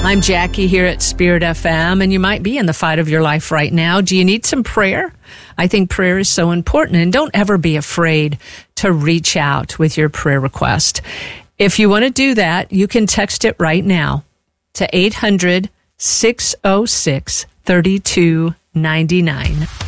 I'm Jackie here at Spirit FM, and you might be in the fight of your life right now. Do you need some prayer? I think prayer is so important, and don't ever be afraid to reach out with your prayer request. If you want to do that, you can text it right now to 800-606-3299.